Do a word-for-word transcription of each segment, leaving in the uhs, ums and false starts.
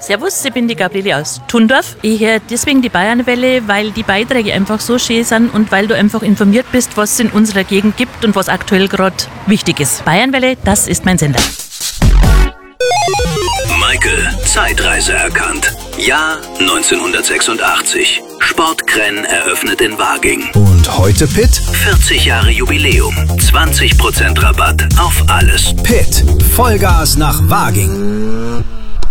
Servus, ich bin die Gabriele aus Thundorf. Ich höre deswegen die Bayernwelle, weil die Beiträge einfach so schön sind und weil du einfach informiert bist, was es in unserer Gegend gibt und was aktuell gerade wichtig ist. Bayernwelle, das ist mein Sender. Michael, Zeitreise erkannt. Jahr neunzehnhundertsechsundachtzig. Sportkrenn eröffnet in Waging. Und heute Pitt? vierzig Jahre Jubiläum. zwanzig Prozent Rabatt auf alles. Pitt. Vollgas nach Waging.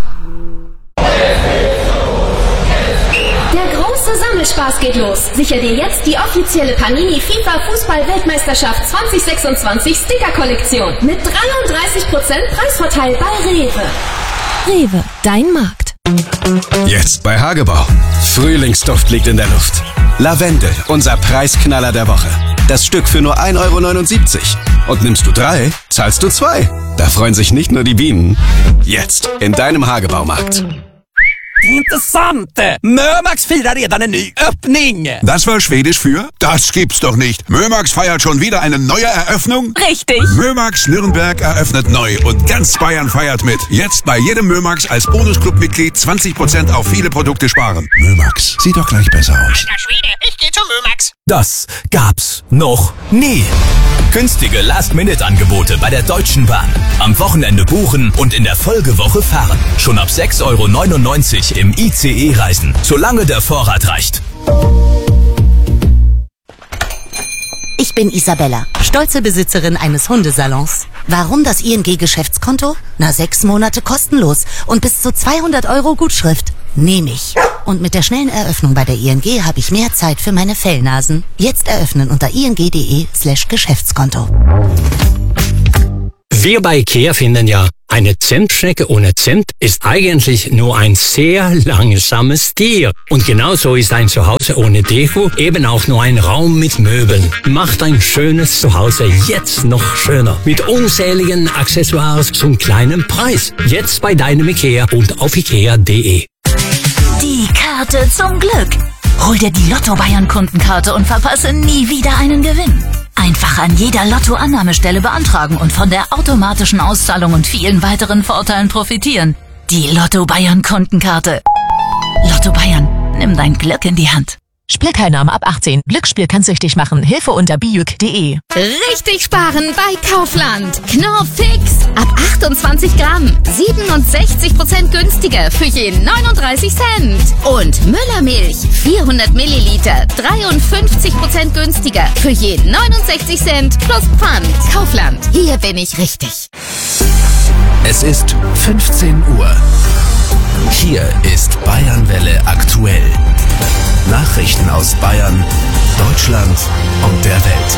Der große Sammelspaß geht los. Sicher dir jetzt die offizielle Panini FIFA Fußball-Weltmeisterschaft zwanzig sechsundzwanzig Sticker-Kollektion mit dreiunddreißig Prozent Preisvorteil bei Rewe. Rewe, dein Markt. Jetzt bei Hagebau. Frühlingsduft liegt in der Luft. Lavendel, unser Preisknaller der Woche. Das Stück für nur ein Euro neunundsiebzig. Und nimmst du drei, zahlst du zwei. Da freuen sich nicht nur die Bienen. Jetzt in deinem Hagebaumarkt. Intressante! Mömax firar redan en ny öppning! Das war Schwedisch für? Das gibt's doch nicht. Mömax feiert schon wieder eine neue Eröffnung? Richtig! Mömax Nürnberg eröffnet neu und ganz Bayern feiert mit. Jetzt bei jedem Mömax als Bonusclub-Mitglied zwanzig Prozent auf viele Produkte sparen. Mömax, sieht doch gleich besser aus. Alter Schwede, ich geh zu Mömax! Das gab's noch nie. Günstige Last-Minute-Angebote bei der Deutschen Bahn. Am Wochenende buchen und in der Folgewoche fahren. Schon ab sechs Euro neunundneunzig im I C E reisen, solange der Vorrat reicht. Ich bin Isabella, stolze Besitzerin eines Hundesalons. Warum das I N G-Geschäftskonto? Na, sechs Monate kostenlos und bis zu zweihundert Euro Gutschrift. Nehme ich. Und mit der schnellen Eröffnung bei der I N G habe ich mehr Zeit für meine Fellnasen. Jetzt eröffnen unter ing.de slash Geschäftskonto. Wir bei IKEA finden ja, eine Zimtschnecke ohne Zimt ist eigentlich nur ein sehr langsames Tier. Und genauso ist ein Zuhause ohne Deko eben auch nur ein Raum mit Möbeln. Macht ein schönes Zuhause jetzt noch schöner. Mit unzähligen Accessoires zum kleinen Preis. Jetzt bei deinem IKEA und auf ikea punkt de. Die Karte zum Glück. Hol dir die Lotto-Bayern-Kundenkarte und verpasse nie wieder einen Gewinn. Einfach an jeder Lotto-Annahmestelle beantragen und von der automatischen Auszahlung und vielen weiteren Vorteilen profitieren. Die Lotto-Bayern-Kundenkarte. Lotto Bayern, nimm dein Glück in die Hand. Spielteilnahme ab achtzehn. Glücksspiel kann süchtig machen. Hilfe unter bijuk punkt de. Richtig sparen bei Kaufland. Knorr Fix. Ab achtundzwanzig Gramm. siebenundsechzig Prozent günstiger für jeden neununddreißig Cent. Und Müllermilch. vierhundert Milliliter. dreiundfünfzig Prozent günstiger für jeden neunundsechzig Cent plus Pfand. Kaufland. Hier bin ich richtig. Es ist fünfzehn Uhr. Hier ist Bayernwelle aktuell. Nachrichten aus Bayern, Deutschland und der Welt.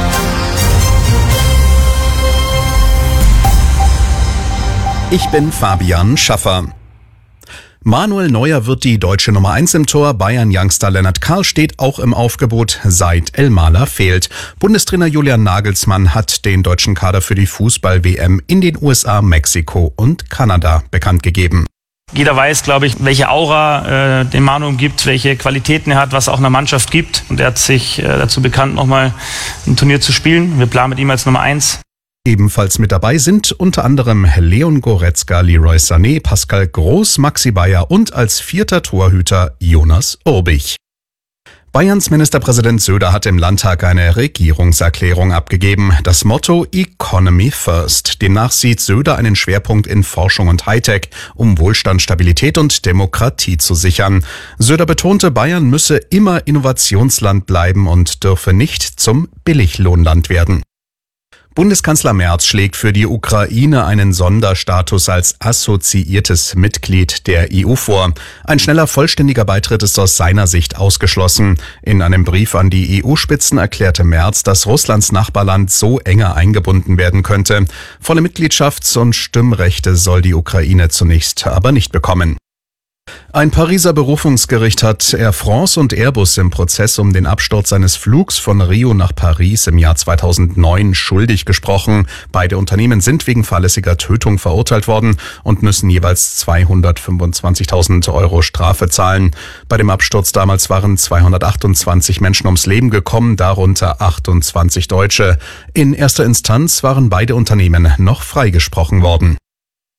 Ich bin Fabian Schaffer. Manuel Neuer wird die deutsche Nummer eins im Tor. Bayern-Youngster Lennart Karl steht auch im Aufgebot, seit Elmaler fehlt. Bundestrainer Julian Nagelsmann hat den deutschen Kader für die Fußball-W M in den U S A, Mexiko und Kanada bekannt gegeben. Jeder weiß, glaube ich, welche Aura äh, den Manu gibt, welche Qualitäten er hat, was er auch einer Mannschaft gibt. Und er hat sich äh, dazu bekannt, nochmal ein Turnier zu spielen. Wir planen mit ihm als Nummer eins. Ebenfalls mit dabei sind unter anderem Leon Goretzka, Leroy Sané, Pascal Groß, Maxi Bayer und als vierter Torhüter Jonas Urbich. Bayerns Ministerpräsident Söder hat im Landtag eine Regierungserklärung abgegeben. Das Motto Economy First. Demnach sieht Söder einen Schwerpunkt in Forschung und Hightech, um Wohlstand, Stabilität und Demokratie zu sichern. Söder betonte, Bayern müsse immer Innovationsland bleiben und dürfe nicht zum Billiglohnland werden. Bundeskanzler Merz schlägt für die Ukraine einen Sonderstatus als assoziiertes Mitglied der E U vor. Ein schneller vollständiger Beitritt ist aus seiner Sicht ausgeschlossen. In einem Brief an die E U-Spitzen erklärte Merz, dass Russlands Nachbarland so enger eingebunden werden könnte. Volle Mitgliedschafts- und Stimmrechte soll die Ukraine zunächst aber nicht bekommen. Ein Pariser Berufungsgericht hat Air France und Airbus im Prozess um den Absturz eines Flugs von Rio nach Paris im Jahr zweitausendneun schuldig gesprochen. Beide Unternehmen sind wegen fahrlässiger Tötung verurteilt worden und müssen jeweils zweihundertfünfundzwanzigtausend Euro Strafe zahlen. Bei dem Absturz damals waren zweihundertachtundzwanzig Menschen ums Leben gekommen, darunter achtundzwanzig Deutsche. In erster Instanz waren beide Unternehmen noch freigesprochen worden.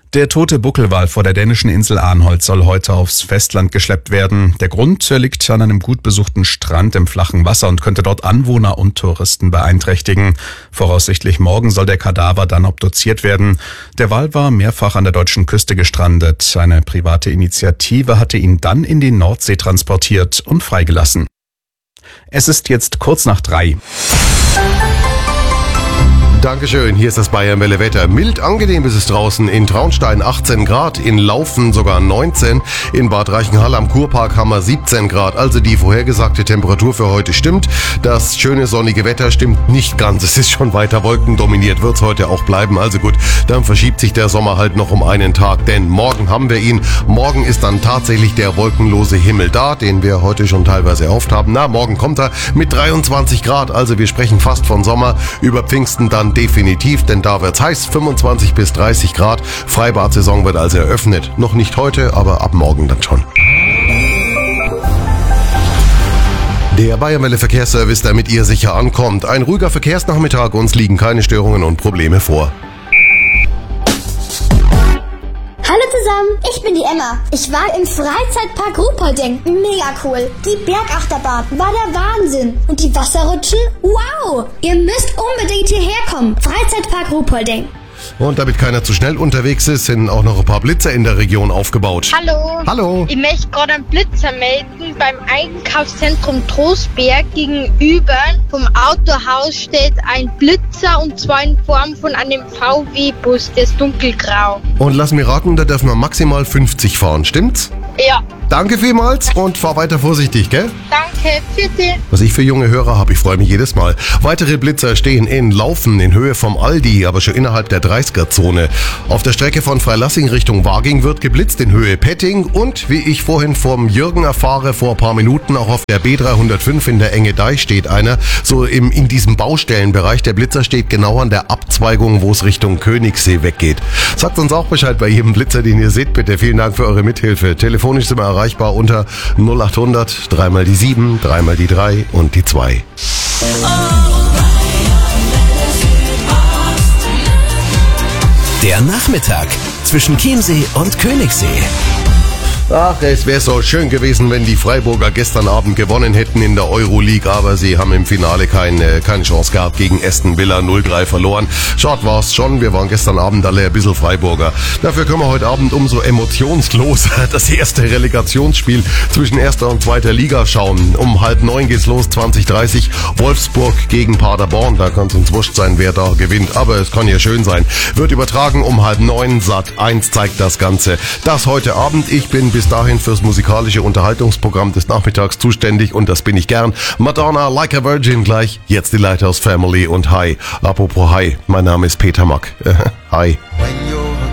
Der tote Buckelwal vor der dänischen Insel Arnholt soll heute aufs Festland geschleppt werden. Der Grund liegt an einem gut besuchten Strand im flachen Wasser und könnte dort Anwohner und Touristen beeinträchtigen. Voraussichtlich morgen soll der Kadaver dann obduziert werden. Der Wal war mehrfach an der deutschen Küste gestrandet. Eine private Initiative hatte ihn dann in die Nordsee transportiert und freigelassen. Es ist jetzt kurz nach drei. Dankeschön, hier ist das Bayernwelle Wetter. Mild angenehm ist es draußen, in Traunstein achtzehn Grad, in Laufen sogar neunzehn, in Bad Reichenhall am Kurpark haben wir siebzehn Grad, also die vorhergesagte Temperatur für heute stimmt. Das schöne sonnige Wetter stimmt nicht ganz, es ist schon weiter wolkendominiert, wird es heute auch bleiben. Also gut, dann verschiebt sich der Sommer halt noch um einen Tag, denn morgen haben wir ihn. Morgen ist dann tatsächlich der wolkenlose Himmel da, den wir heute schon teilweise oft haben. Na, morgen kommt er mit dreiundzwanzig Grad, also wir sprechen fast von Sommer, über Pfingsten dann definitiv, denn da wird's heiß, fünfundzwanzig bis dreißig Grad. Freibad-Saison wird also eröffnet. Noch nicht heute, aber ab morgen dann schon. Der Bayernwelle Verkehrsservice, der mit ihr sicher ankommt. Ein ruhiger Verkehrsnachmittag, uns liegen keine Störungen und Probleme vor. Hallo zusammen, ich bin die Emma. Ich war im Freizeitpark Ruhpolding. Mega cool. Die Bergachterbahn war der Wahnsinn. Und die Wasserrutschen? Wow! Ihr müsst unbedingt hierher kommen. Freizeitpark Ruhpolding. Und damit keiner zu schnell unterwegs ist, sind auch noch ein paar Blitzer in der Region aufgebaut. Hallo. Hallo. Ich möchte gerade einen Blitzer melden. Beim Einkaufszentrum Trostberg gegenüber vom Autohaus steht ein Blitzer und zwar in Form von einem V W-Bus, der ist dunkelgrau. Und lass mich raten, da dürfen wir maximal fünfzig fahren, stimmt's? Ja. Danke vielmals und fahr weiter vorsichtig, gell? Danke, bitte. Was ich für junge Hörer habe, ich freue mich jedes Mal. Weitere Blitzer stehen in Laufen in Höhe vom Aldi, aber schon innerhalb der dreißiger-Zone. Auf der Strecke von Freilassing Richtung Waging wird geblitzt in Höhe Petting und, wie ich vorhin vom Jürgen erfahre, vor ein paar Minuten auch auf der B dreihundertfünf in der Enge Deich steht einer. So im, in diesem Baustellenbereich. Der Blitzer steht genau an der Abzweigung, wo es Richtung Königssee weggeht. Sagt uns auch Bescheid bei jedem Blitzer, den ihr seht, bitte. Vielen Dank für eure Mithilfe. Telefonisch sind wir erreichbar unter null acht hundert, dreimal die sieben, dreimal die drei und die zwei. Der Nachmittag zwischen Chiemsee und Königssee. Ach, es wäre so schön gewesen, wenn die Freiburger gestern Abend gewonnen hätten in der Euroleague, aber sie haben im Finale keine, keine Chance gehabt gegen Aston Villa, null drei verloren. Schade war's schon, wir waren gestern Abend alle ein bisschen Freiburger. Dafür können wir heute Abend umso emotionsloser das erste Relegationsspiel zwischen erster und zweiter Liga schauen. Um halb neun geht's los, zwanzig dreißig, Wolfsburg gegen Paderborn. Da kann es uns wurscht sein, wer da gewinnt, aber es kann ja schön sein. Wird übertragen um halb neun, Sat eins zeigt das Ganze. Das heute Abend, ich bin bis dahin fürs musikalische Unterhaltungsprogramm des Nachmittags zuständig und das bin ich gern. Madonna, Like a Virgin gleich, jetzt die Lighthouse Family und Hi. Apropos Hi, mein Name ist Peter Mack. Hi.